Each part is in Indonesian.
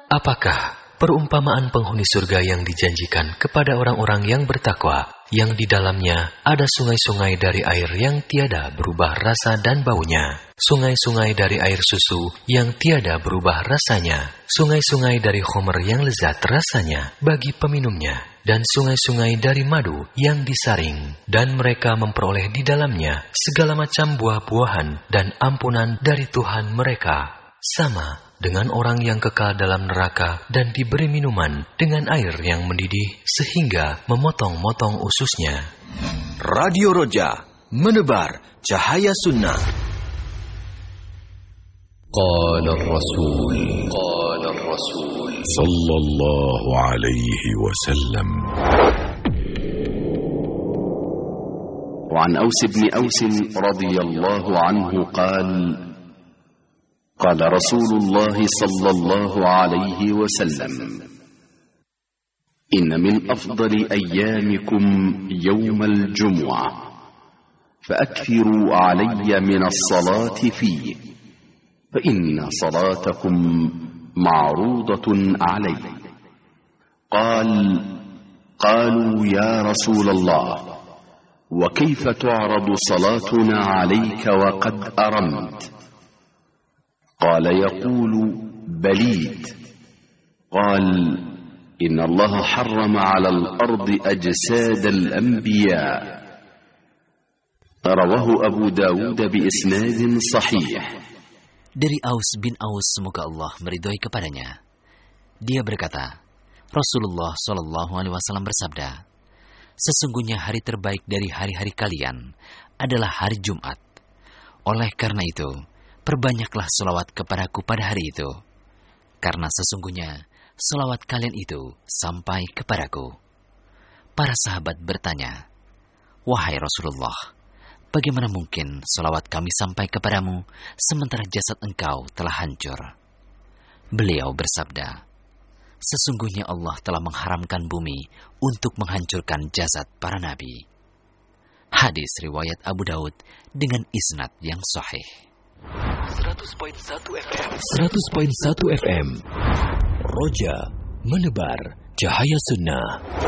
Apakah perumpamaan penghuni surga yang dijanjikan kepada orang-orang yang bertakwa, yang di dalamnya ada sungai-sungai dari air yang tiada berubah rasa dan baunya, sungai-sungai dari air susu yang tiada berubah rasanya, sungai-sungai dari khomer yang lezat rasanya bagi peminumnya, dan sungai-sungai dari madu yang disaring, dan mereka memperoleh di dalamnya segala macam buah-buahan dan ampunan dari Tuhan mereka, sama dengan orang yang kekal dalam neraka dan diberi minuman dengan air yang mendidih sehingga memotong-motong ususnya. Radio Roja, menebar cahaya sunnah. Qala Rasul sallallahu alaihi wasallam. وعن أوس بن أوس رضي الله عنه قال رسول الله صلى الله عليه وسلم: إن من أفضل أيامكم يوم الجمعة، فأكثروا علي من الصلاة فيه، فإن صلاتكم معروضة علي. قالوا يا رسول الله، وكيف تعرض صلاتنا عليك وقد أرمت؟ قال: يقول بليد. قال: إن الله حرم على الأرض أجساد الأنبياء. رواه أبو داود بإسناد صحيح. Dari Aus bin Aus, semoga Allah meridhoi kepadanya. Dia berkata, Rasulullah Shallallahu Alaihi Wasallam bersabda, sesungguhnya hari terbaik dari hari-hari kalian adalah hari Jumat. Oleh karena itu, perbanyaklah selawat kepadaku pada hari itu, karena sesungguhnya selawat kalian itu sampai kepadaku. Para sahabat bertanya, wahai Rasulullah, bagaimana mungkin selawat kami sampai kepadamu sementara jasad engkau telah hancur? Beliau bersabda, sesungguhnya Allah telah mengharamkan bumi untuk menghancurkan jasad para nabi. Hadis riwayat Abu Daud dengan isnad yang sahih. 100.1 FM Roja, menebar cahaya sunnah.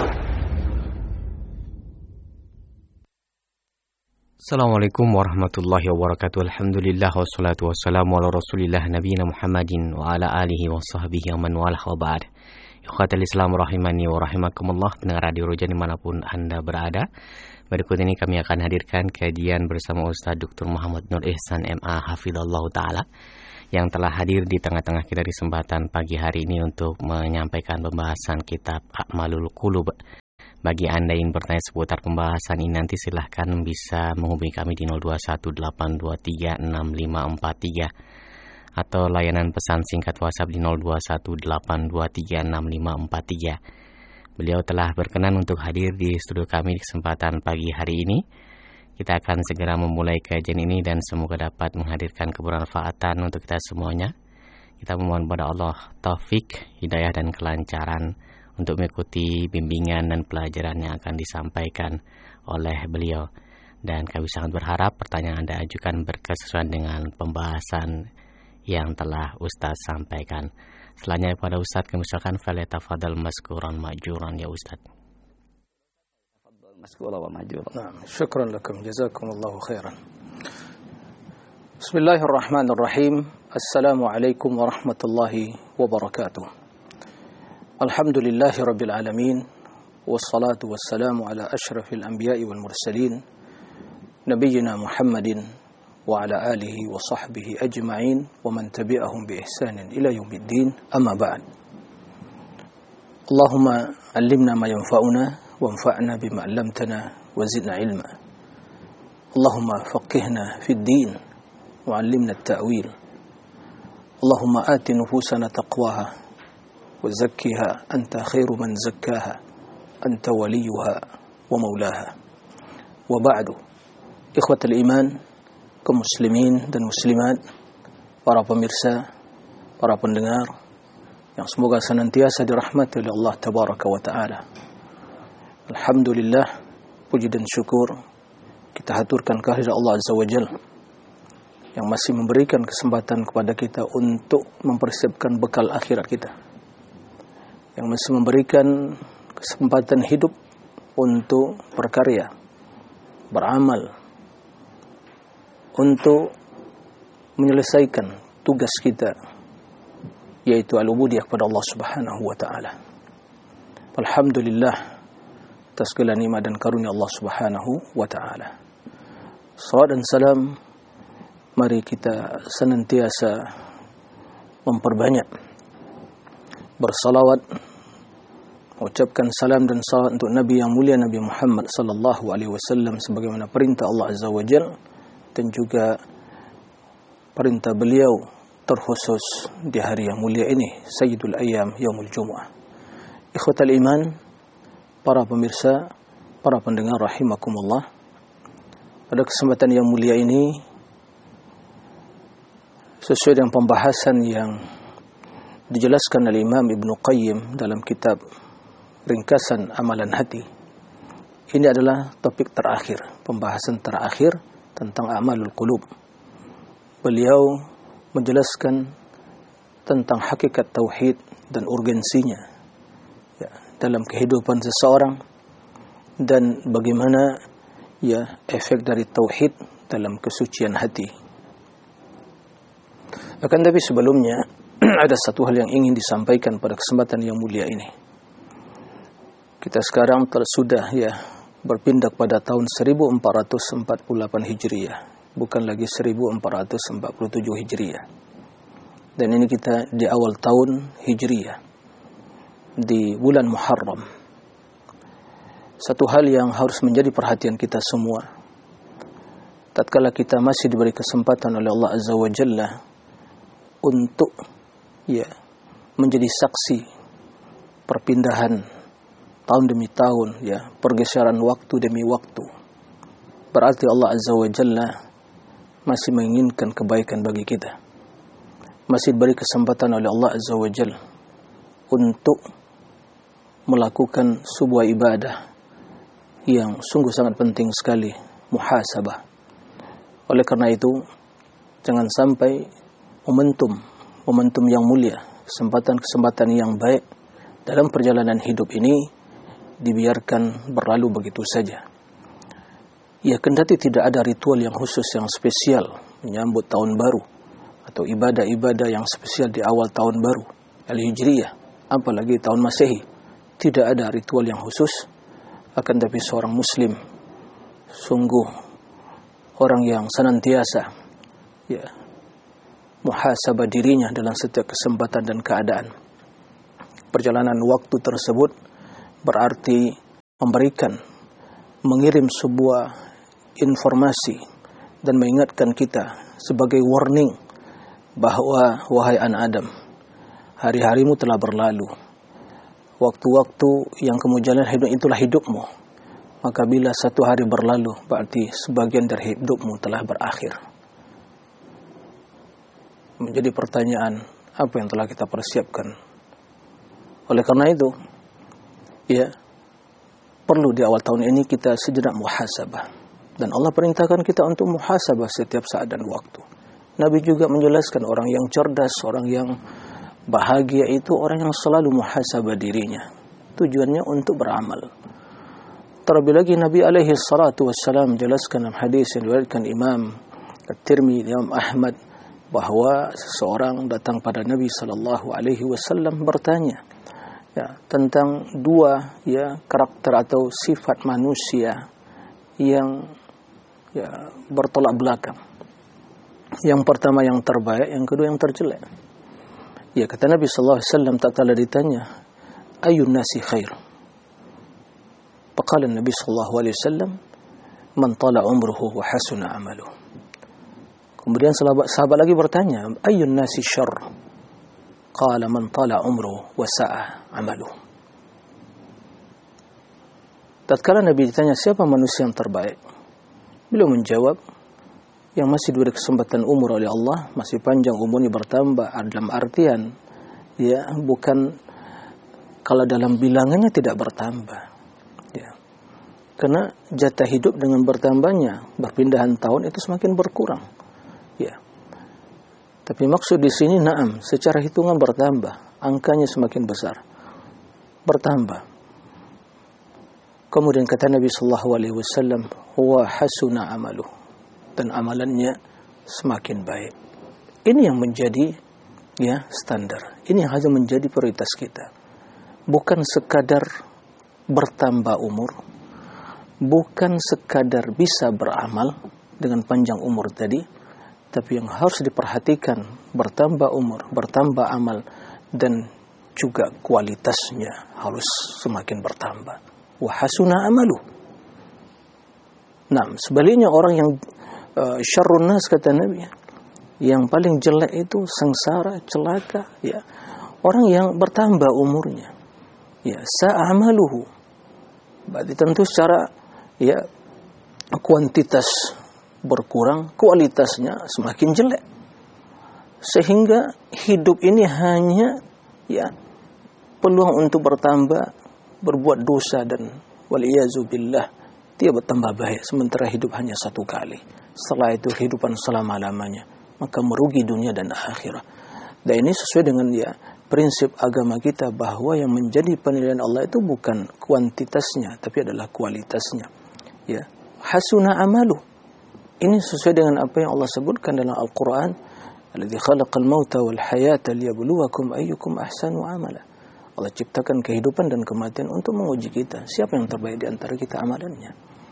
Assalamualaikum warahmatullahi wabarakatuh. Alhamdulillah wassalatu wassalamu ala rasulillah nabiyina Muhammadin wa ala alihi wa sahbihi wa man walah wa ba'd. Ikhwatal Islam rahimani wa rahimakumullah, pendengar Radio Roja dimanapun Anda berada. Berikut ini kami akan hadirkan kajian bersama Ustaz Dr. Muhammad Nur Ihsan MA Hafizallahu Ta'ala yang telah hadir di tengah-tengah kita di kesempatan pagi hari ini untuk menyampaikan pembahasan kitab A'malul Qulub. Bagi Anda yang bertanya seputar pembahasan ini, nanti silahkan bisa menghubungi kami di 0218236543 atau layanan pesan singkat WhatsApp di 0218236543. Beliau telah berkenan untuk hadir di studio kami di kesempatan pagi hari ini. Kita akan segera memulai kajian ini dan semoga dapat menghadirkan kebermanfaatan untuk kita semuanya. Kita memohon kepada Allah taufik, hidayah dan kelancaran untuk mengikuti bimbingan dan pelajaran yang akan disampaikan oleh beliau. Dan kami sangat berharap pertanyaan Anda ajukan berkesesuaian dengan pembahasan yang telah Ustaz sampaikan. Selanjutnya kepada Ustaz kami usahakan falyatafadhal mazkuran ma'juran ya Ustaz. Syukran lakum, jazakumullahu khairan. Bismillahirrahmanirrahim. Assalamualaikum warahmatullahi wabarakatuh. Alhamdulillahi rabbil alamin, wassalatu wassalamu ala asyrafil anbiya'i wal mursalin, nabiyyina Muhammadin wa ala alihi wa sahbihi ajma'in wa man tabi'ahum bi ihsanin ila yaumiddin, amma ba'd. Allahumma allimna ma yanfa'una wanfa'na bima 'allamtana wa zidna ilma. Allahumma faqihna fid din wa 'allimna at-ta'wil. Allahumma ati nufusana taqwaha wa zakkiha anta khairu man zakkaha anta waliyuha wa maulaha. Wa ba'du. Ikhwatal iman, kaum muslimin dan muslimat, para pemirsa, para pendengar yang semoga senantiasa dirahmati oleh Allah tabaraka wa taala. Alhamdulillah, puji dan syukur kita haturkan kehadirat Allah azza wa jalla yang masih memberikan kesempatan kepada kita untuk mempersiapkan bekal akhirat kita. yang masih memberikan kesempatan hidup untuk berkarya, beramal, untuk menyelesaikan tugas kita, yaitu al-ubudiyah kepada Allah Subhanahu wa taala. Alhamdulillah atas segala nikmat dan karunia Allah Subhanahu wa taala. Salawat dan salam mari kita senantiasa memperbanyak bersalawat, mengucapkan salam dan salawat untuk Nabi yang mulia Nabi Muhammad sallallahu alaihi wasallam sebagaimana perintah Allah Azza wa Jalla dan juga perintah beliau terkhusus di hari yang mulia ini, Sayyidul Ayyam Yaumul Jumu'ah. Ikhwatal iman, para pemirsa, para pendengar rahimakumullah, pada kesempatan yang mulia ini sesuai dengan pembahasan yang dijelaskan oleh Imam Ibnu Qayyim dalam kitab Ringkasan Amalan Hati. Ini adalah topik terakhir, pembahasan terakhir tentang amalul qulub. Beliau menjelaskan tentang hakikat tauhid dan urgensinya dalam kehidupan seseorang dan bagaimana efek dari tauhid dalam kesucian hati. Akan tapi sebelumnya ada satu hal yang ingin disampaikan pada kesempatan yang mulia ini. Kita sekarang sudah berpindah pada tahun 1448 Hijriah, bukan lagi 1447 Hijriah. Dan ini kita di awal tahun Hijriah, di bulan Muharram. Satu hal yang harus menjadi perhatian kita semua, tatkala kita masih diberi kesempatan oleh Allah Azza wa Jalla untuk menjadi saksi perpindahan tahun demi tahun, pergeseran waktu demi waktu, berarti Allah Azza wa Jalla masih menginginkan kebaikan bagi kita, masih diberi kesempatan oleh Allah Azza wa Jalla untuk melakukan sebuah ibadah yang sungguh sangat penting sekali, muhasabah. Oleh karena itu, jangan sampai momentum yang mulia, kesempatan-kesempatan yang baik dalam perjalanan hidup ini dibiarkan berlalu begitu saja. Kendati tidak ada ritual yang khusus yang spesial menyambut tahun baru atau ibadah-ibadah yang spesial di awal tahun baru Al-Hijriyah, apalagi tahun Masehi, tidak ada ritual yang khusus. Akan tapi seorang muslim sungguh orang yang senantiasa muhasabah dirinya dalam setiap kesempatan dan keadaan. Perjalanan waktu tersebut berarti mengirim sebuah informasi dan mengingatkan kita sebagai warning bahwa wahai anak Adam, hari-harimu telah berlalu. Waktu-waktu yang kamu jalan hidup itulah hidupmu. Maka bila satu hari berlalu, berarti sebagian dari hidupmu telah berakhir. Menjadi pertanyaan, apa yang telah kita persiapkan? Oleh karena itu, perlu di awal tahun ini kita sejenak muhasabah. Dan Allah perintahkan kita untuk muhasabah setiap saat dan waktu. Nabi juga menjelaskan orang yang cerdas, orang yang bahagia itu orang yang selalu muhasabah dirinya. Tujuannya untuk beramal. Terlebih lagi Nabi alaihi salatu wassalam menjelaskan dalam hadis yang diriwayatkan Imam At-Tirmidzi, Imam Ahmad, bahwa seseorang datang pada Nabi sallallahu alaihi wasallam bertanya tentang dua karakter atau sifat manusia yang bertolak belakang. Yang pertama yang terbaik, yang kedua yang terjelek. Kata Nabi sallallahu alaihi wasallam, tak kala ditanya, ayyun nasi khair? Faqala Nabi sallallahu alaihi wasallam, man tala umruhu wa hasuna amaluhu. Kemudian sahabat lagi bertanya, ayyun nasi syarr? Qala man tala umruhu wa sa'a amaluhu. Tatkala Nabi ditanya siapa manusia yang terbaik, beliau menjawab, yang masih diberi kesempatan umur oleh Allah, masih panjang umurnya bertambah, dalam artian bukan kalau dalam bilangannya tidak bertambah, karena jatah hidup dengan bertambahnya berpindahan tahun itu semakin berkurang, tapi maksud di sini secara hitungan bertambah, angkanya semakin besar. bertambah. Kemudian kata Nabi sallallahu alaihi wasallam, "Wa hasuna amaluh." Dan amalannya semakin baik. Ini yang menjadi standar. Ini yang harus menjadi prioritas kita. Bukan sekadar bertambah umur, bukan sekadar bisa beramal dengan panjang umur tadi, tapi yang harus diperhatikan bertambah umur, bertambah amal, dan juga kualitasnya harus semakin bertambah. Wa hasuna amalu. Nah, sebaliknya orang yang syarrun nas kata Nabi, yang paling jelek itu sengsara, celaka, ya. Orang yang bertambah umurnya. Ya, sa'amaluhu. Berarti tentu secara kuantitas berkurang, kualitasnya semakin jelek. Sehingga hidup ini hanya peluang untuk bertambah, berbuat dosa, dan waliyazubillah dia bertambah baik, sementara hidup hanya satu kali. Setelah itu kehidupan selama-lamanya, maka merugi dunia dan akhirat. Dan ini sesuai dengan prinsip agama kita, bahwa yang menjadi penilaian Allah itu bukan kuantitasnya, tapi adalah kualitasnya. Ya, hasuna amalu. Ini sesuai dengan apa yang Allah sebutkan dalam Al-Quran, alladzi khalaqal mauta wal hayata liyabluwakum ayyukum ahsanu amala. Allah ciptakan kehidupan dan kematian untuk menguji kita, siapa yang terbaik di antara kita amalannya.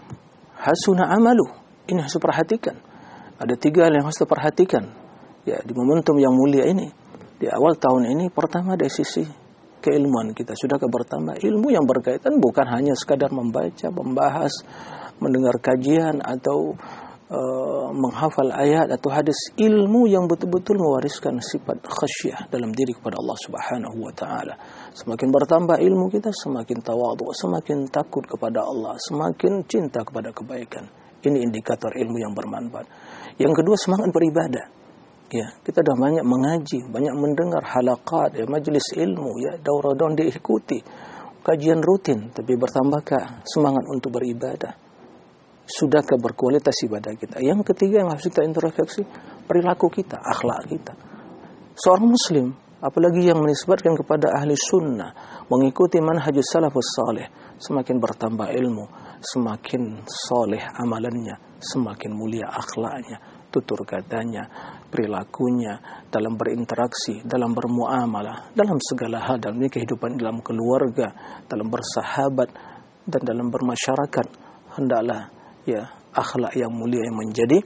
Hasuna amalu. Ini harus diperhatikan. Ada 3 hal yang harus diperhatikan. Ya, di momentum yang mulia ini, di awal tahun ini, pertama dari sisi keilmuan kita sudah bertambah. Ilmu yang berkaitan bukan hanya sekadar membaca, membahas, mendengar kajian, atau menghafal ayat atau hadis. Ilmu yang betul-betul mewariskan sifat khasyah dalam diri kepada Allah Subhanahu wa taala. Semakin bertambah ilmu kita, semakin tawadhu, semakin takut kepada Allah, semakin cinta kepada kebaikan. Ini indikator ilmu yang bermanfaat. Yang kedua, semangat beribadah. Ya, kita dah banyak mengaji, banyak mendengar halaqat, majelis ilmu, daurah-daurah diikuti, kajian rutin, tapi bertambahkah semangat untuk beribadah? Sudahkah berkualitas ibadah kita? Yang ketiga yang harus kita introspeksi, perilaku kita, akhlak kita. Seorang muslim, apalagi yang menisbatkan kepada ahli sunnah, mengikuti manhajus salafus salih, semakin bertambah ilmu, semakin soleh amalannya, semakin mulia akhlaknya, tutur katanya, perilakunya, dalam berinteraksi, dalam bermuamalah, dalam segala hal, dalam kehidupan, dalam keluarga, dalam bersahabat, dan dalam bermasyarakat. Hendaklah akhlak yang mulia yang menjadi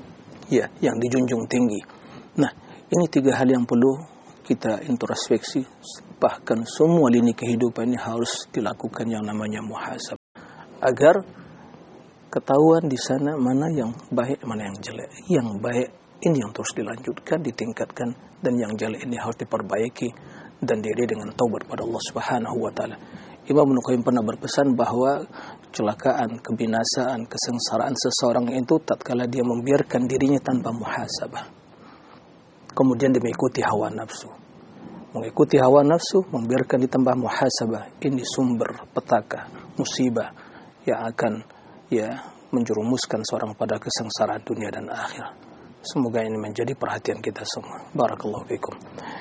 yang dijunjung tinggi. Nah, ini 3 hal yang perlu kita introspeksi. Bahkan semua lini kehidupan ini harus dilakukan yang namanya muhasabah, agar ketahuan di sana mana yang baik, mana yang jelek. Yang baik ini yang terus dilanjutkan, ditingkatkan, dan yang jelek ini harus diperbaiki dan diri dengan taubat pada Allah Subhanahu wa taala. Imam Ibnu Qayyim pernah berpesan bahwa kecelakaan, kebinasaan, kesengsaraan seseorang itu tatkala dia membiarkan dirinya tanpa muhasabah. Kemudian dia mengikuti hawa nafsu. Mengikuti hawa nafsu, membiarkan dia tanpa muhasabah. Ini sumber petaka, musibah yang akan menjerumuskan seorang pada kesengsaraan dunia dan akhirat. Semoga ini menjadi perhatian kita semua. Barakallahu fikum.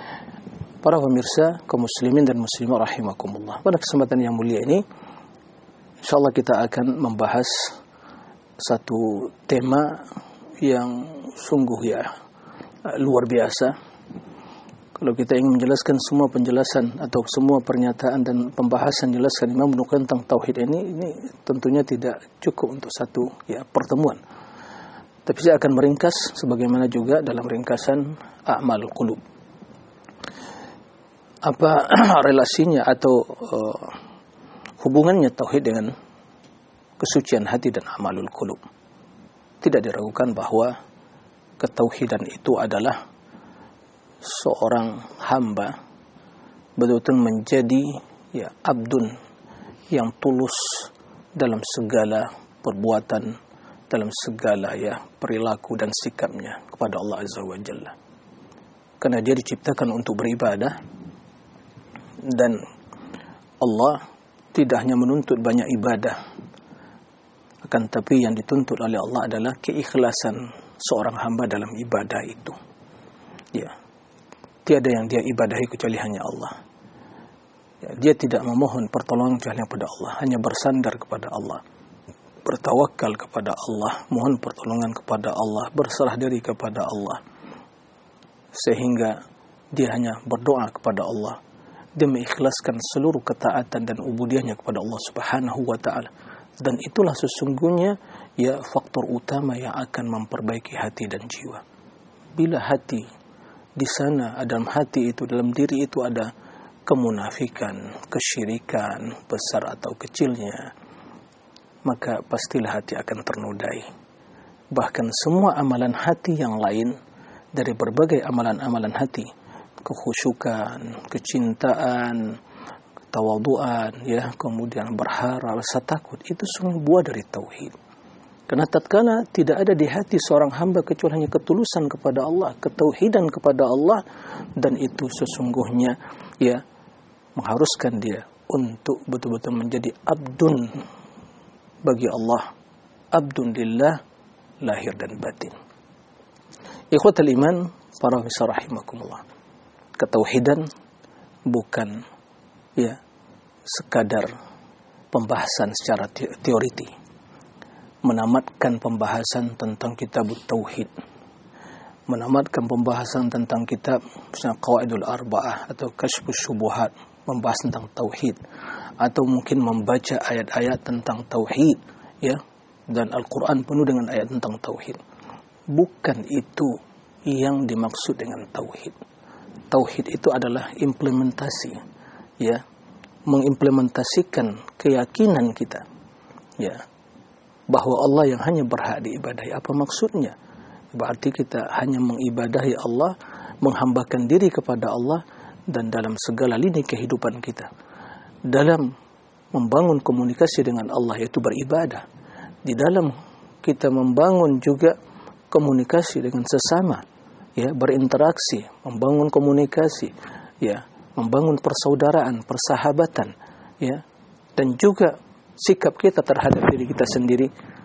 Para pemirsa, kaum muslimin dan muslimah rahimakumullah. Pada kesempatan yang mulia ini, insyaallah kita akan membahas satu tema yang sungguh luar biasa. Kalau kita ingin menjelaskan semua penjelasan atau semua pernyataan dan pembahasan jelaskan Imam Ibnu Qayyim tentang tauhid ini tentunya tidak cukup untuk satu pertemuan. Tapi saya akan meringkas sebagaimana juga dalam ringkasan a'mal qulub. Apa relasinya atau hubungannya tauhid dengan kesucian hati dan amalul qulub? Tidak diragukan bahwa ketauhidan itu adalah seorang hamba betul-betul menjadi abdun yang tulus dalam segala perbuatan, dalam segala perilaku dan sikapnya kepada Allah Azza wa Jalla. Karena dia diciptakan untuk beribadah, dan Allah tidak hanya menuntut banyak ibadah, akan tapi yang dituntut oleh Allah adalah keikhlasan seorang hamba dalam ibadah itu. Tiada yang dia ibadahi kecuali hanya Allah. Ya, dia tidak memohon pertolongan kecuali kepada Allah, hanya bersandar kepada Allah, bertawakal kepada Allah, mohon pertolongan kepada Allah, berserah diri kepada Allah, sehingga dia hanya berdoa kepada Allah. Dia mengikhlaskan seluruh ketaatan dan ubudiyahnya kepada Allah Subhanahu wa ta'ala. Dan itulah sesungguhnya ya faktor utama yang akan memperbaiki hati dan jiwa. Bila hati di sana, dalam hati itu, dalam diri itu ada kemunafikan, kesyirikan, besar atau kecilnya, maka pastilah hati akan ternodai. Bahkan semua amalan hati yang lain, dari berbagai amalan-amalan hati, kekhusyukan, kecintaan, tawaduan, ya, kemudian berharap, rasa takut, itu semua buah dari tauhid. Karena tatkala tidak ada di hati seorang hamba kecuali hanya ketulusan kepada Allah, ketauhidan kepada Allah, dan itu sesungguhnya ya mengharuskan dia untuk betul-betul menjadi abdun bagi Allah, abdun lillah lahir dan batin. Ikhwatul iman, para pemirsa rahimakumullah. Ketauhidan bukan ya sekadar pembahasan secara teoriti, menamatkan pembahasan tentang kitab tauhid, menamatkan pembahasan tentang kitab misalnya Qawaidul Arba'ah atau Kasyfus Syubuhat, membahas tentang tauhid, atau mungkin membaca ayat-ayat tentang tauhid, ya, dan Al-Quran penuh dengan ayat tentang tauhid. Bukan itu yang dimaksud dengan tauhid. Tauhid itu adalah implementasi, ya, mengimplementasikan keyakinan kita, ya, bahwa Allah yang hanya berhak diibadahi. Apa maksudnya? Berarti kita hanya mengibadahi Allah, menghambakan diri kepada Allah, dan dalam segala lini kehidupan kita, dalam membangun komunikasi dengan Allah, yaitu beribadah, di dalam kita membangun juga komunikasi dengan sesama, ya, berinteraksi, membangun komunikasi, ya, membangun persaudaraan, persahabatan, ya, dan juga sikap kita terhadap diri kita sendiri.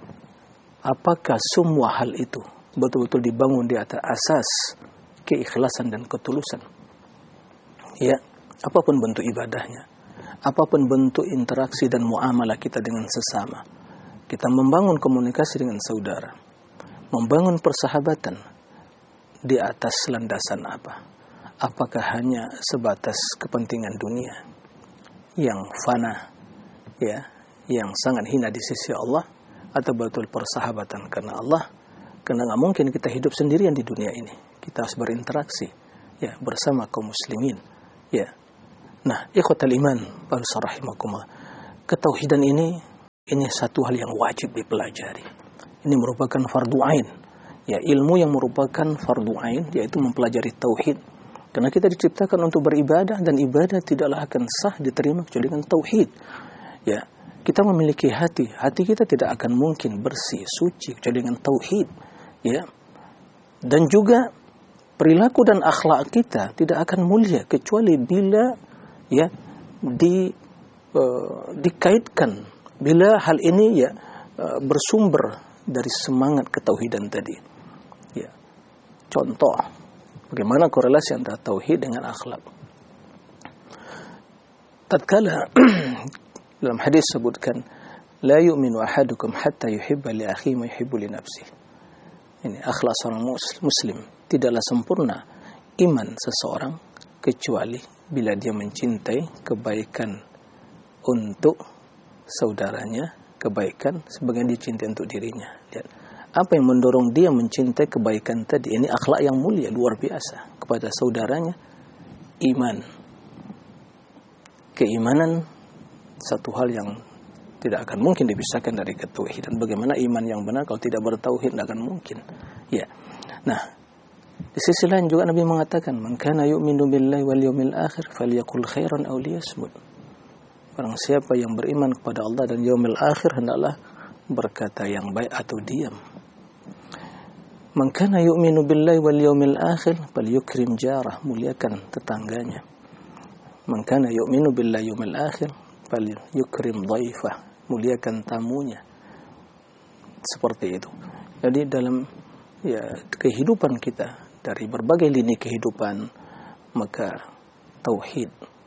Apakah semua hal itu betul-betul dibangun di atas asas keikhlasan dan ketulusan? Ya, apapun bentuk ibadahnya, apapun bentuk interaksi dan muamalah kita dengan sesama, kita membangun komunikasi dengan saudara, membangun persahabatan di atas landasan apa? Apakah hanya sebatas kepentingan dunia yang fana, ya, yang sangat hina di sisi Allah, atau betul persahabatan karena Allah? Karena nggak mungkin kita hidup sendirian di dunia ini. Kita harus berinteraksi, ya, bersama kaum muslimin, ya. Nah, ikhwatal iman, rahimakumullah, ketauhidan ini satu hal yang wajib dipelajari. Ini merupakan fardu ain, ya, ilmu yang merupakan fardu ain, yaitu mempelajari tauhid. Karena kita diciptakan untuk beribadah, dan ibadah tidaklah akan sah diterima kecuali dengan tauhid. Ya, kita memiliki hati kita tidak akan mungkin bersih, suci kecuali dengan tauhid, ya. Dan juga perilaku dan akhlak kita tidak akan mulia kecuali bila, ya, dikaitkan, bila hal ini, ya, bersumber dari semangat ketauhidan tadi, ya. Contoh, bagaimana korelasi antara tauhid dengan akhlak? Tatkala dalam hadis sebutkan, la yu'minu ahadukum hatta yuhibba li akhihi ma yuhibbu li nafsihi. Ini akhlak seorang muslim. Tidaklah sempurna iman seseorang kecuali bila dia mencintai kebaikan untuk saudaranya, kebaikan sebagian dicintai untuk dirinya. Lihat, apa yang mendorong dia mencintai kebaikan tadi? Ini akhlak yang mulia, luar biasa, kepada saudaranya. Iman, keimanan, satu hal yang tidak akan mungkin dipisahkan dari ketauhidan. Bagaimana iman yang benar kalau tidak bertauhid? Tidak akan mungkin, ya. Nah, di sisi lain juga Nabi mengatakan, man kana yu'minu billahi wal yawmil akhir falyaqul khairan aw liyasmut. Barang siapa yang beriman kepada Allah dan yaumil akhir, hendaklah berkata yang baik atau diam. Man kana yu'minu billahi wal yawmil akhir falyukrim jarah, muliakan tetangganya. Man kana yu'minu billahi yawmil akhir falyukrim dhaifah, muliakan tamunya. Seperti itu. Jadi dalam, ya, kehidupan kita, dari berbagai lini kehidupan, maka tauhid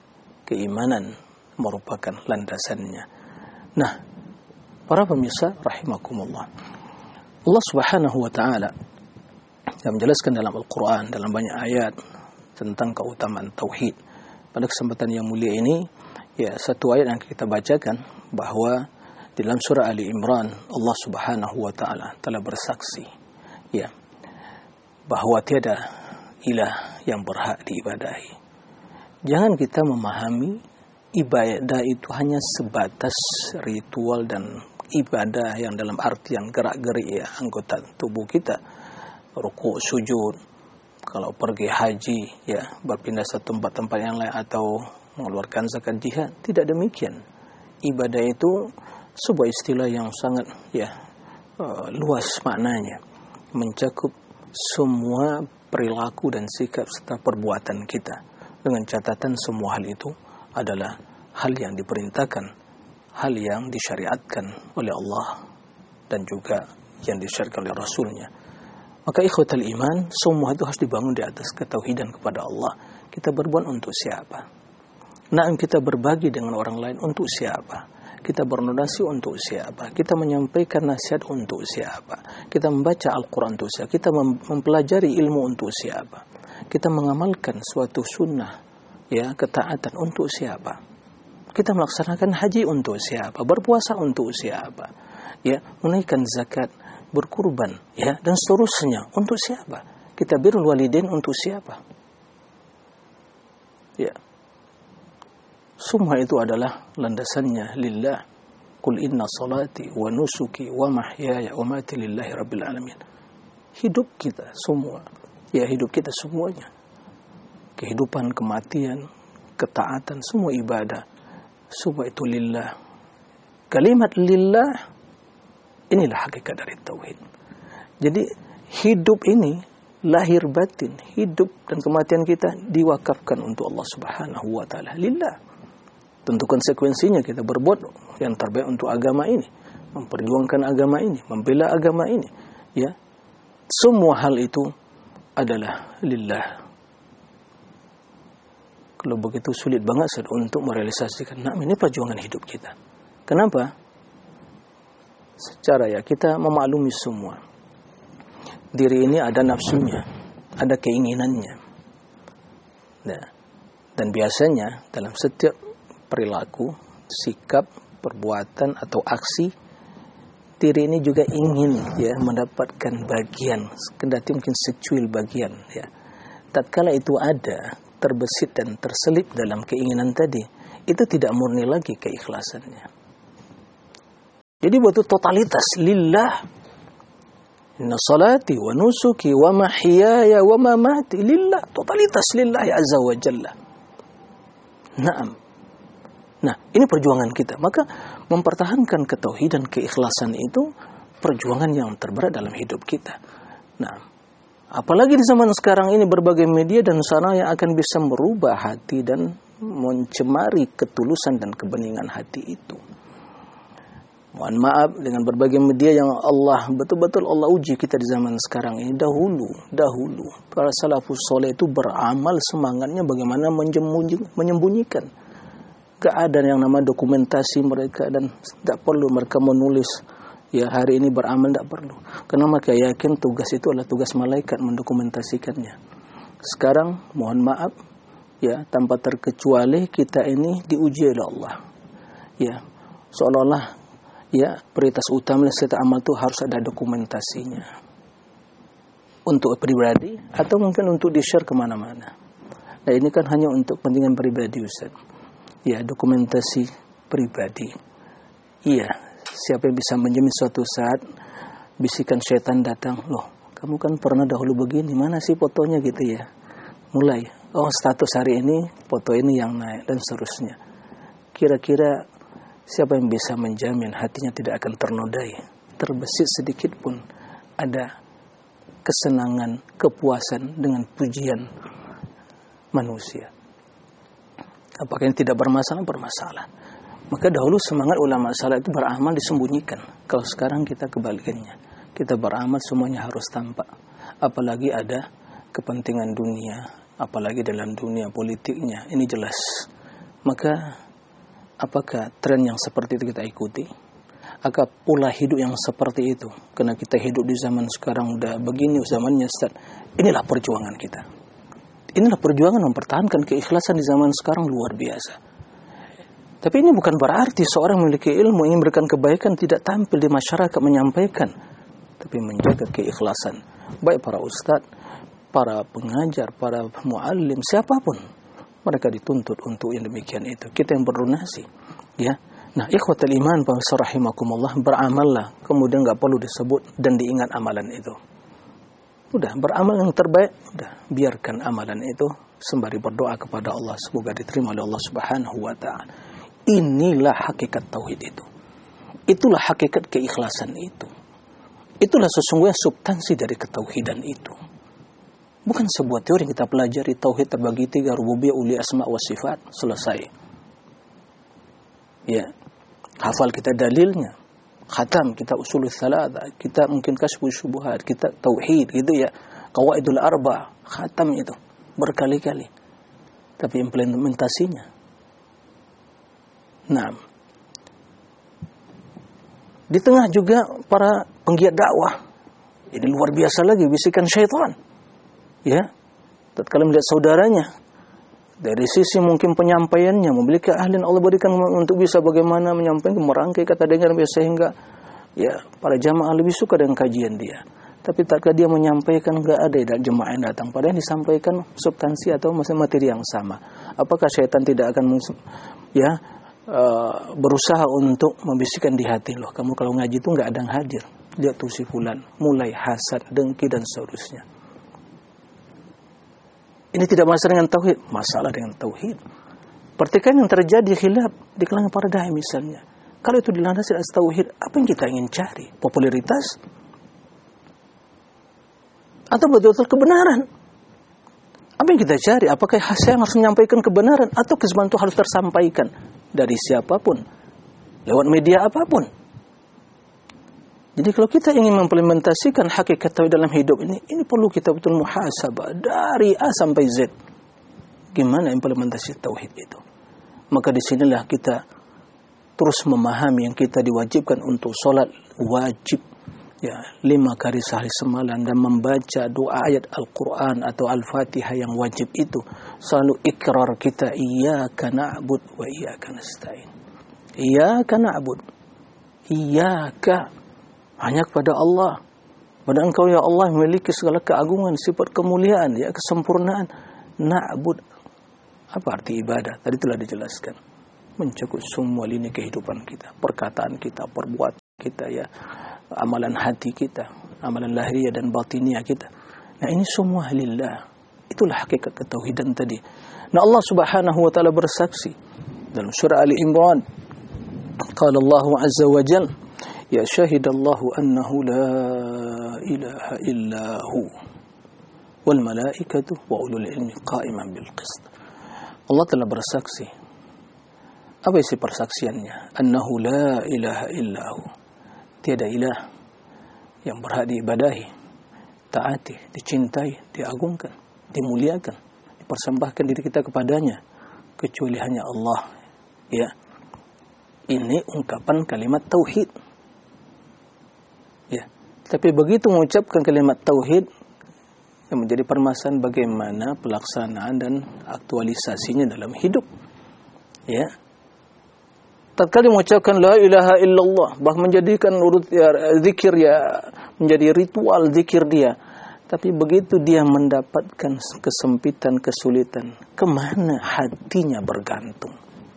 keimanan merupakan landasannya. Nah, para pemirsa rahimakumullah, Allah Subhanahu wa taala yang menjelaskan dalam Al-Qur'an dalam banyak ayat tentang keutamaan tauhid. Pada kesempatan yang mulia ini, ya, satu ayat yang kita bacakan bahwa di dalam surah Ali Imran Allah Subhanahu wa taala telah bersaksi, ya, bahwa tiada ilah yang berhak diibadahi. Jangan kita memahami ibadah itu hanya sebatas ritual dan ibadah yang dalam artian gerak-gerik, ya, anggota tubuh kita, rukuk, sujud, kalau pergi haji, ya, berpindah satu tempat yang lain atau mengeluarkan zakat jihad. Tidak demikian. Ibadah itu sebuah istilah yang sangat, ya, luas maknanya, mencakup semua perilaku dan sikap serta perbuatan kita, dengan catatan semua hal itu adalah hal yang diperintahkan, hal yang disyariatkan oleh Allah dan juga yang disyariatkan oleh Rasulnya. Maka ikhwatal iman, semua itu harus dibangun di atas ketauhidan kepada Allah. Kita berbuat untuk siapa? Nah, kita berbagi dengan orang lain untuk siapa? Kita berdonasi untuk siapa? Kita menyampaikan nasihat untuk siapa? Kita membaca Al-Quran untuk siapa? Kita mempelajari ilmu untuk siapa? Kita mengamalkan suatu sunnah, ya, ketaatan untuk siapa? Kita melaksanakan haji untuk siapa? Berpuasa untuk siapa? Ya, menunaikan zakat, berkurban, ya, dan seterusnya untuk siapa? Kita birrul walidain untuk siapa? Ya, semua itu adalah landasannya lillah. Qul inna salati wa nusuki wa mahyaya wa mati lillahi rabbil alamin. Hidup kita semua, ya, hidup kita semuanya, kehidupan, kematian, ketaatan, semua ibadah, semua itu lillah. Kalimat lillah, inilah hakikat dari tauhid. Jadi hidup ini, lahir batin, hidup dan kematian kita diwakafkan untuk Allah Subhanahu wa taala, lillah. Tentu konsekuensinya kita berbuat yang terbaik untuk agama ini, memperjuangkan agama ini, membela agama ini, ya. Semua hal itu adalah lillah. Kalau begitu sulit banget untuk merealisasikan. Nah, ini perjuangan hidup kita. Kenapa? Secara, ya, kita memaklumi semua. Diri ini ada nafsunya, ada keinginannya. Nah, dan biasanya dalam setiap perilaku, sikap, perbuatan atau aksi, diri ini juga ingin, ya, mendapatkan bagian, kendati mungkin secuil bagian, ya. Tatkala itu ada, terbesit dan terselip dalam keinginan tadi, itu tidak murni lagi keikhlasannya. Jadi buat totalitas lillah. Inna salati wa nusuki wa mahyaya wa mamati lillah, totalitas lillahi azza wa jalla. Naam. Nah, ini perjuangan kita. Maka mempertahankan ketauhidan, keikhlasan itu perjuangan yang terberat dalam hidup kita. Nah, apalagi di zaman sekarang ini berbagai media dan sarana yang akan bisa merubah hati dan mencemari ketulusan dan kebeningan hati itu. Mohon maaf dengan berbagai media yang betul-betul Allah uji kita di zaman sekarang ini. Dahulu para salafus soleh itu beramal semangatnya bagaimana menyembunyikan. Gak ada yang nama dokumentasi mereka dan tidak perlu mereka menulis, ya, hari ini beramal, tidak perlu. Karena mereka yakin tugas itu adalah tugas malaikat mendokumentasikannya. Sekarang mohon maaf, ya, tanpa terkecuali kita ini diuji oleh Allah. Ya, seolah-olah, ya, prioritas utama setiap amal itu harus ada dokumentasinya. Untuk pribadi atau mungkin untuk di-share kemana-mana. Nah, ini kan hanya untuk kepentingan pribadi, Ustaz. Ya, dokumentasi pribadi. Iya, siapa yang bisa menjamin suatu saat bisikan syaitan datang, loh, kamu kan pernah dahulu begini, mana sih fotonya gitu, ya. Mulai, oh, status hari ini, foto ini yang naik, dan seterusnya. Kira-kira siapa yang bisa menjamin hatinya tidak akan ternodai, terbesit sedikit pun ada kesenangan, kepuasan dengan pujian manusia. Apakah ini tidak bermasalah? Bermasalah. Maka dahulu semangat ulama saleh itu beramal disembunyikan. Kalau sekarang kita kebalikannya. Kita beramal semuanya harus tampak. Apalagi ada kepentingan dunia, apalagi dalam dunia politiknya. Ini jelas. Maka apakah tren yang seperti itu kita ikuti? Apakah pola hidup yang seperti itu? Karena kita hidup di zaman sekarang udah begini zamannya, Ustaz. Inilah perjuangan kita. Inilah perjuangan mempertahankan keikhlasan di zaman sekarang luar biasa. Tapi ini bukan berarti seorang memiliki ilmu ingin memberikan kebaikan tidak tampil di masyarakat menyampaikan, tapi menjaga keikhlasan. Baik para ustaz, para pengajar, para muallim, siapapun, mereka dituntut untuk yang demikian itu. Kita yang berdonasi, ya. Nah, ikhwatul iman, bangsa rahimakumullah, beramallah, kemudian enggak perlu disebut dan diingat amalan itu. Udah, beramal yang terbaik, udah, biarkan amalan itu sembari berdoa kepada Allah semoga diterima oleh Allah Subhanahu wa taala. Inilah hakikat tauhid itu. Itulah hakikat keikhlasan itu. Itulah sesungguhnya substansi dari ketauhidan itu. Bukan sebuah teori yang kita pelajari, tauhid terbagi 3, rububiyah, uluhiyah, asma wa sifat, selesai. Ya. Hafal kita dalilnya. Khatam kita usulul tsalatsa, kita mungkin kasyfus syubhat, kita tauhid gitu ya. Qawaidul arba, khatam itu berkali-kali. Tapi implementasinya. Nah. Di tengah juga para penggiat dakwah. Ini luar biasa lagi bisikan syaitan. Ya. Tatkala melihat saudaranya, dari sisi mungkin penyampaiannya, memiliki keahlian Allah berikan untuk bisa bagaimana menyampaikan, merangkai kata dengar sehingga ya para jamaah lebih suka dengan kajian dia. Tapi tatkala dia menyampaikan enggak ada jemaah yang datang, padahal yang disampaikan substansi atau materi yang sama. Apakah syaitan tidak akan berusaha untuk membisikkan di hati, loh kamu kalau ngaji itu enggak ada yang hadir, dia tuh si fulan, mulai hasad, dengki dan seterusnya. Ini tidak masalah dengan tauhid, masalah dengan tauhid. Pertikaian yang terjadi khilaf di kalangan para dai misalnya. Kalau itu dilandasi atas tauhid, apa yang kita ingin cari? Popularitas? Atau betul-betul kebenaran? Apa yang kita cari? Apakah saya yang harus menyampaikan kebenaran atau kebenaran itu harus tersampaikan dari siapapun, lewat media apapun? Jadi kalau kita ingin mengimplementasikan hakikat tauhid dalam hidup ini perlu kita betul muhasabah dari A sampai Z. Gimana implementasi tauhid itu? Maka disinilah kita terus memahami yang kita diwajibkan untuk sholat wajib, ya 5 kali sehari semalam, dan membaca doa ayat Al-Quran atau Al-Fatihah yang wajib itu selalu ikrar kita, iyyaka na'bud wa iyyaka nasta'in. Iyyaka na'bud, iyyaka, hanya kepada Allah. Pada Engkau ya Allah memiliki segala keagungan, sifat kemuliaan, ya kesempurnaan. Na'bud, apa arti ibadah? Tadi telah dijelaskan. Mencakup semua lini kehidupan kita, perkataan kita, perbuatan kita, ya, amalan hati kita, amalan lahiriah dan batiniah kita. Nah, ini semua lillah. Itulah hakikat ketauhidan tadi. Nah, Allah Subhanahu wa taala bersaksi dalam surah Ali Imran. Qala Allah azza wa jalla, ya syahidallahu annahu la ilaha illahu wal malaikatu wa ulul ilmi qa'iman bil qist. Allah telah bersaksi. Apa isi persaksiannya? Annahu la ilaha illahu, tiada ilah yang berhak diibadahi, taati, dicintai, diagungkan, dimuliakan, dipersembahkan diri kita kepadanya kecuali hanya Allah. Ya. Ini ungkapan kalimat tauhid. Ya. Tapi begitu mengucapkan kalimat tauhid, yang menjadi permasalahan bagaimana pelaksanaan dan aktualisasinya dalam hidup. Ya. Tatkala mengucapkan la ilaha illallah, bahkan menjadikan urut zikir, ya, menjadi ritual zikir dia. Tapi begitu dia mendapatkan kesempitan, kesulitan, kemana hatinya bergantung?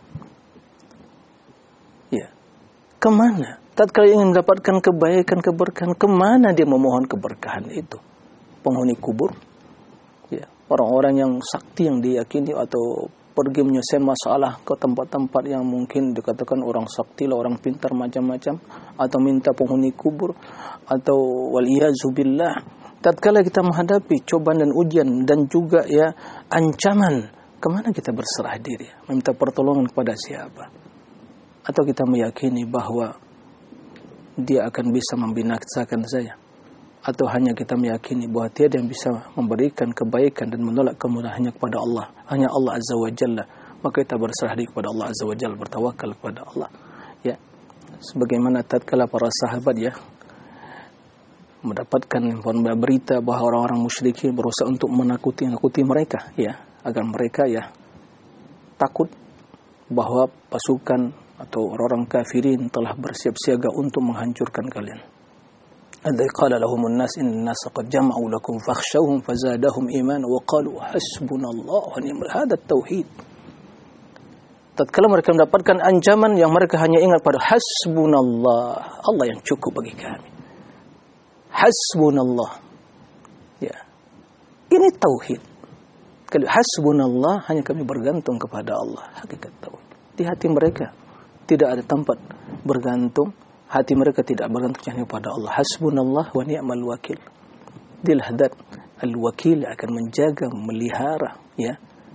Ya, kemana? Tatkala ingin mendapatkan kebaikan, keberkahan, kemana dia memohon keberkahan itu? Penghuni kubur, ya, orang-orang yang sakti yang diyakini, atau pergi menyelesaikan masalah ke tempat-tempat yang mungkin dikatakan orang sakti lah, orang pintar macam-macam, atau minta penghuni kubur, atau waliyazubillah. Tatkala kita menghadapi cobaan dan ujian dan juga ya ancaman, kemana kita berserah diri, meminta pertolongan kepada siapa? Atau kita meyakini bahwa dia akan bisa membinasakan saya? Atau hanya kita meyakini bahwa tiada yang bisa memberikan kebaikan dan menolak kemurahannya kepada Allah, hanya Allah Azza wa Jalla. maka kita berserah diri kepada Allah Azza wa Jalla, bertawakal kepada Allah. Ya, sebagaimana tatkala para sahabat ya mendapatkan berita bahwa orang-orang musyrikin berusaha untuk menakuti mereka, ya, agar mereka ya takut bahwa pasukan atau orang-orang kafirin telah bersiap siaga untuk menghancurkan kalian. Adza qala lahumun nas inna nas qad jama'u lakum fakhshawhum fazadahum iman wa qalu hasbunallahu wa ni'mal hada tauhid. Tatkala mereka mendapatkan ancaman yang mereka hanya ingat pada hasbunallah, Allah yang cukup bagi kami. Hasbunallah. Ya. Ini tauhid. Kalau hasbunallah, hanya kami bergantung kepada Allah. Hakikat tauhid. Di hati mereka tidak ada tempat bergantung. Hati mereka tidak bergantung hanya pada Allah. Hasbunallah wa ni'mal wakil. Dilhadat al-wakil akan menjaga, memelihara, ya.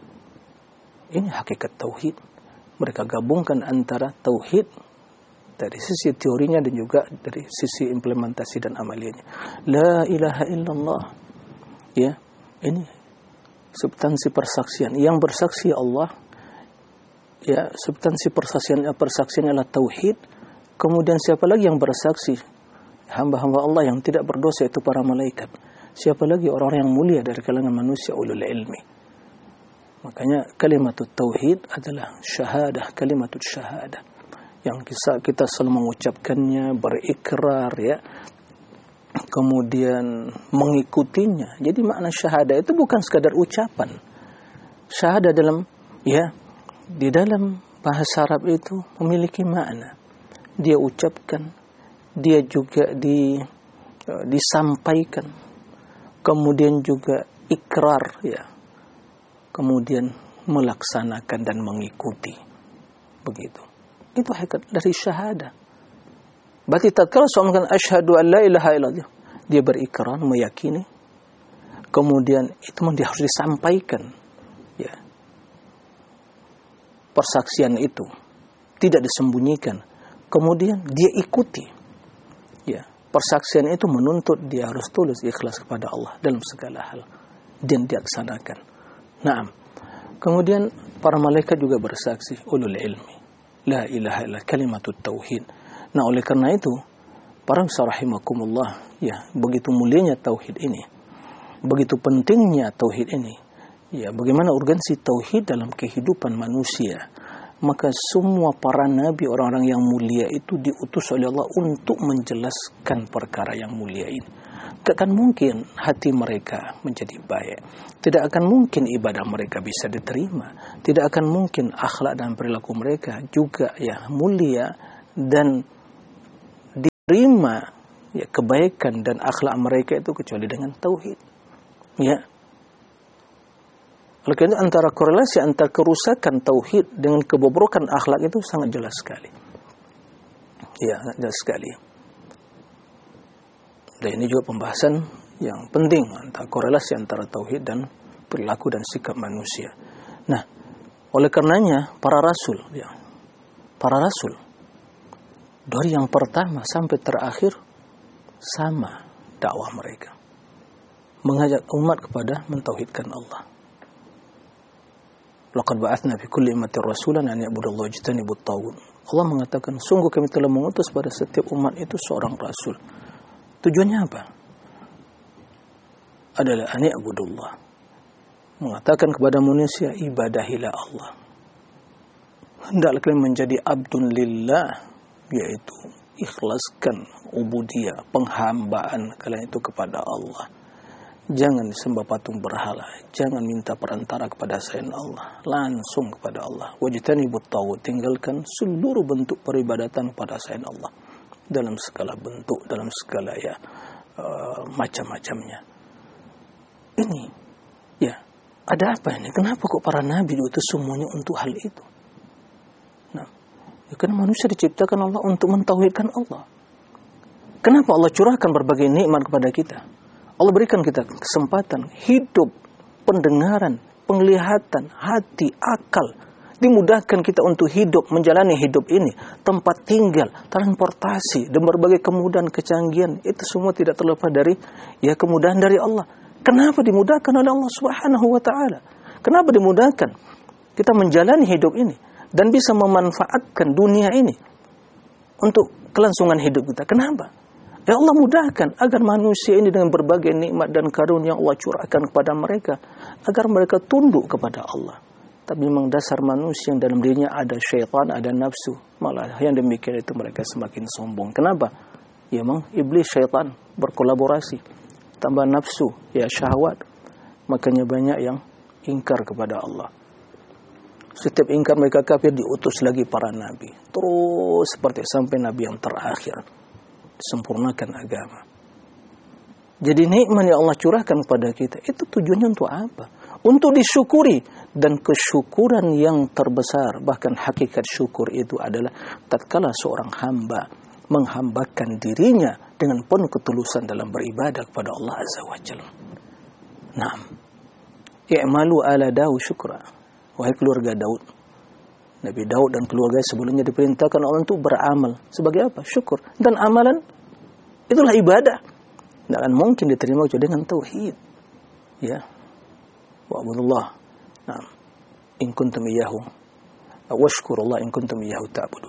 Ini hakikat tauhid. Mereka gabungkan antara tauhid dari sisi teorinya dan juga dari sisi implementasi dan amaliannya. La ilaha illallah. Ya, ini substansi persaksian. Yang bersaksi Allah, ya, substansi persaksian adalah tauhid. Kemudian siapa lagi yang bersaksi? Hamba-hamba Allah yang tidak berdosa, itu para malaikat. Siapa lagi? Orang-orang yang mulia dari kalangan manusia, ulul ilmi. Makanya kalimatut tauhid adalah syahadah, kalimatut syahadah. Yang kita selalu mengucapkannya, berikrar, ya. Kemudian mengikutinya. Jadi makna syahadah itu bukan sekadar ucapan. Syahadah dalam, ya, di dalam bahasa Arab itu memiliki makna. Dia ucapkan, dia juga disampaikan, kemudian juga ikrar, ya, kemudian melaksanakan dan mengikuti, begitu. Itu hakikat dari syahadah. Berarti tatkala seorang mengatakan asyhadu an la ilaha illallah, dia berikrar, meyakini, kemudian itu dia harus disampaikan, ya, persaksian itu tidak disembunyikan. Kemudian dia ikuti, ya, persaksian itu menuntut dia harus tulus ikhlas kepada Allah dalam segala hal dan dilaksanakan. Naam. Kemudian para malaikat juga bersaksi, ulul ilmi, la ilaha illa kalimatut tauhid. Nah, oleh karena itu para rahimakumullah, ya, begitu mulianya tauhid ini, begitu pentingnya tauhid ini, ya, bagaimana urgensi tauhid dalam kehidupan manusia. Maka semua para nabi, orang-orang yang mulia itu diutus oleh Allah untuk menjelaskan perkara yang mulia ini. Tidak akan mungkin hati mereka menjadi baik. Tidak akan mungkin ibadah mereka bisa diterima. Tidak akan mungkin akhlak dan perilaku mereka juga, ya, mulia dan diterima, ya, kebaikan dan akhlak mereka itu kecuali dengan tauhid. Ya. Oleh karena itu antara korelasi antara kerusakan tauhid dengan kebobrokan akhlak itu sangat jelas sekali. Ya, sangat jelas sekali. Dan ini juga pembahasan yang penting antara korelasi antara tauhid dan perilaku dan sikap manusia. Nah, oleh karenanya para rasul, ya, para rasul dari yang pertama sampai terakhir sama dakwah mereka, mengajak umat kepada mentauhidkan Allah. Laqad ba'atsna fi kulli ummatin rasulan an ya'budullaha wajtanibut taghut. Allah mengatakan, sungguh kami telah mengutus pada setiap umat itu seorang rasul. Tujuannya apa? Adalah an ya'budullah. Mengatakan kepada manusia, ibadahilah Allah. Hendaklah kalian menjadi abdun lillah, yaitu ikhlaskan ubudiyah, penghambaan kalian itu kepada Allah. Jangan disembah patung berhala, jangan minta perantara kepada selain Allah, langsung kepada Allah. Wajtanibut taghut, tinggalkan seluruh bentuk peribadatan kepada selain Allah dalam segala bentuk, dalam segala, ya, macam-macamnya. Ini, ya, ada apa ini? Kenapa kok para nabi itu semuanya untuk hal itu? Nah, ya, karena manusia diciptakan Allah untuk mentauhidkan Allah. Kenapa Allah curahkan berbagai nikmat kepada kita? Allah berikan kita kesempatan hidup, pendengaran, penglihatan, hati, akal. Dimudahkan kita untuk hidup, menjalani hidup ini. Tempat tinggal, transportasi, dan berbagai kemudahan, kecanggihan. Itu semua tidak terlepas dari, ya, kemudahan dari Allah. Kenapa dimudahkan oleh Allah Subhanahu wa ta'ala? Kenapa dimudahkan? kita menjalani hidup ini dan bisa memanfaatkan dunia ini untuk kelangsungan hidup kita. Kenapa? Ya Allah mudahkan agar manusia ini dengan berbagai nikmat dan karunia yang Allah curahkan kepada mereka, agar mereka tunduk kepada Allah. Tapi memang dasar manusia yang dalam dirinya ada syaitan, ada nafsu. Malah yang demikian itu mereka semakin sombong. Kenapa? Ya memang iblis syaitan berkolaborasi. Tambah nafsu, ya syahwat. Makanya banyak yang ingkar kepada Allah. Setiap ingkar mereka kafir, diutus lagi para nabi. Terus seperti sampai nabi yang terakhir. Sempurnakan agama. Jadi nikmat yang Allah curahkan kepada kita, itu tujuannya untuk apa? Untuk disyukuri. Dan kesyukuran yang terbesar, bahkan hakikat syukur itu adalah tatkala seorang hamba menghambakan dirinya dengan penuh ketulusan dalam beribadah kepada Allah Azza wa Jalla. Naam. I'malu ala Daud syukra. Wahai keluarga Daud. Nabi Daud dan keluarga sebelumnya diperintahkan Allah untuk beramal. Sebagai apa? Syukur. Dan amalan itulah ibadah. Tidak akan mungkin diterima kecuali dengan tauhid. Ya. Wa'budullah. Naam. In kuntum iyyahu washkurullah in kuntum iyyahu ta'budun.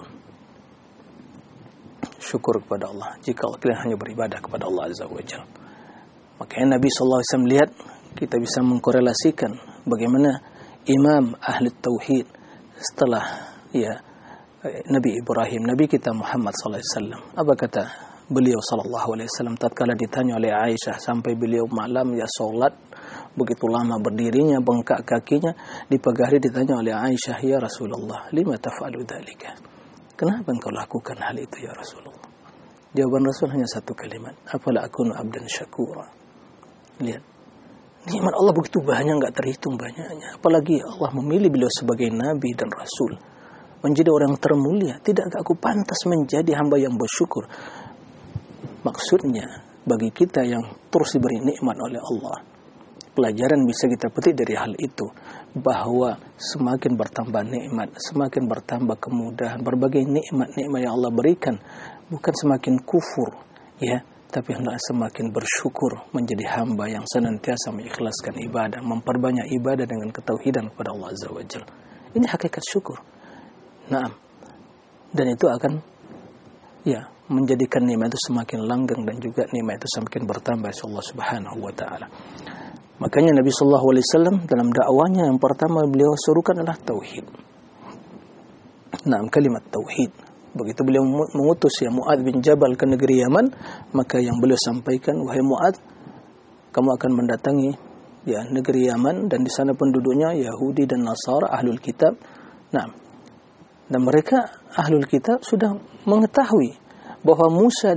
Syukur kepada Allah jika kalian hanya beribadah kepada Allah Azza wa Jalla. Makanya Nabi sallallahu alaihi wasallam lihat, kita bisa mengkorelasikan bagaimana imam ahli tauhid setelah Nabi Ibrahim, Nabi kita Muhammad sallallahu alaihi wasallam. Apa kata beliau sallallahu alaihi wasallam tatkala ditanya oleh Aisyah, sampai beliau malam salat, begitu lama berdirinya, bengkak kakinya, di pagi hari ditanya oleh Aisyah, ya Rasulullah, lima taf'alu dzalika? Kenapa engkau lakukan hal itu ya Rasulullah? Jawaban Rasul hanya satu kalimat, afala akunu abdan syakura. Lihat, nikmat Allah begitu banyak, enggak terhitung banyaknya. Apalagi Allah memilih beliau sebagai nabi dan rasul, menjadi orang termulia. Tidakkah aku pantas menjadi hamba yang bersyukur? Maksudnya, bagi kita yang terus diberi nikmat oleh Allah, pelajaran bisa kita petik dari hal itu, bahwa semakin bertambah nikmat, semakin bertambah kemudahan, berbagai nikmat-nikmat yang Allah berikan, bukan semakin kufur, ya, tapi hendaklah semakin bersyukur, menjadi hamba yang senantiasa mengikhlaskan ibadah, memperbanyak ibadah dengan ketauhidan kepada Allah Azza wa Jalla. Ini hakikat syukur. Naam. Dan itu akan menjadikan nikmat itu semakin langgeng, dan juga nikmat itu semakin bertambah insya Allah Subhanahu wa taala. Makanya Nabi sallallahu alaihi wasallam dalam dakwanya yang pertama beliau serukan adalah tauhid. Naam, kalimat tauhid. Begitu beliau mengutus Mu'adz bin Jabal ke negeri Yaman, maka yang beliau sampaikan, wahai Mu'adz, kamu akan mendatangi negeri Yaman, dan di sana penduduknya Yahudi dan Nasara, ahlul kitab. Nah, dan mereka ahlul kitab sudah mengetahui bahwa Musa